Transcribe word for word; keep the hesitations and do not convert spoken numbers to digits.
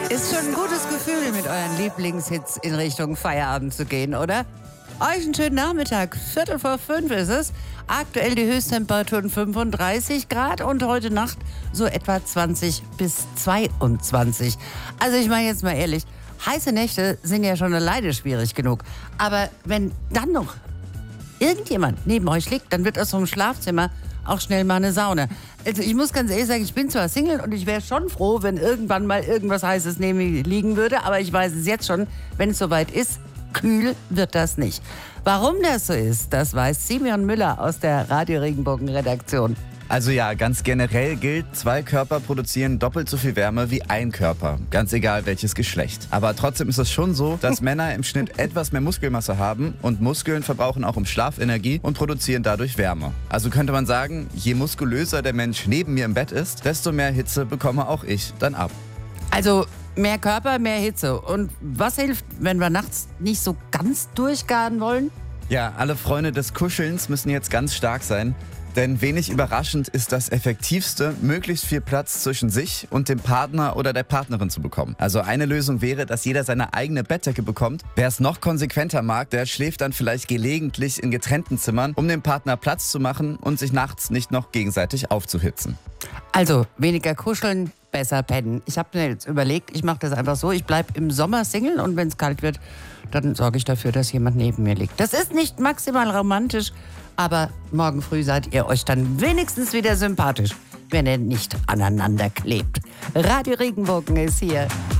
Ist schon ein gutes Gefühl, mit euren Lieblingshits in Richtung Feierabend zu gehen, oder? Euch einen schönen Nachmittag. Viertel vor fünf ist es. Aktuell die Höchsttemperaturen fünfunddreißig Grad und heute Nacht so etwa zwanzig bis zweiundzwanzig. Also ich meine jetzt mal ehrlich, heiße Nächte sind ja schon alleine schwierig genug. Aber wenn dann noch irgendjemand neben euch liegt, dann wird aus so einem Schlafzimmer auch schnell mal eine Sauna. Also ich muss ganz ehrlich sagen, ich bin zwar Single und ich wäre schon froh, wenn irgendwann mal irgendwas Heißes neben mir liegen würde, aber ich weiß es jetzt schon, wenn es soweit ist, kühl wird das nicht. Warum das so ist, das weiß Simeon Müller aus der Radio Regenbogen-Redaktion. Also ja, ganz generell gilt, zwei Körper produzieren doppelt so viel Wärme wie ein Körper. Ganz egal welches Geschlecht. Aber trotzdem ist es schon so, dass Männer im Schnitt etwas mehr Muskelmasse haben und Muskeln verbrauchen auch im Schlaf Energie und produzieren dadurch Wärme. Also könnte man sagen, je muskulöser der Mensch neben mir im Bett ist, desto mehr Hitze bekomme auch ich dann ab. Also mehr Körper, mehr Hitze. Und was hilft, wenn wir nachts nicht so ganz durchgaren wollen? Ja, alle Freunde des Kuschelns müssen jetzt ganz stark sein. Denn wenig überraschend ist das Effektivste, möglichst viel Platz zwischen sich und dem Partner oder der Partnerin zu bekommen. Also eine Lösung wäre, dass jeder seine eigene Bettdecke bekommt. Wer es noch konsequenter mag, der schläft dann vielleicht gelegentlich in getrennten Zimmern, um dem Partner Platz zu machen und sich nachts nicht noch gegenseitig aufzuhitzen. Also weniger kuscheln, besser pennen. Ich habe mir jetzt überlegt, ich mache das einfach so, ich bleibe im Sommer Single und wenn es kalt wird, dann sorge ich dafür, dass jemand neben mir liegt. Das ist nicht maximal romantisch, aber morgen früh seid ihr euch dann wenigstens wieder sympathisch, wenn ihr nicht aneinander klebt. Radio Regenbogen ist hier.